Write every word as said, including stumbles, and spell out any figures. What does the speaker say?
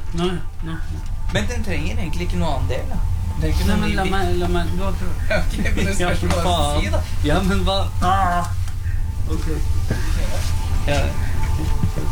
Nei, nei. Men den trenger egentlig ikke noe annen del, da. Det er ikke Nei, noe men ny la bit. meg, la meg, du har prøvd. Ok, men det spørs hva du skal si, da. Ja, men hva? Ah! Ok. Ja.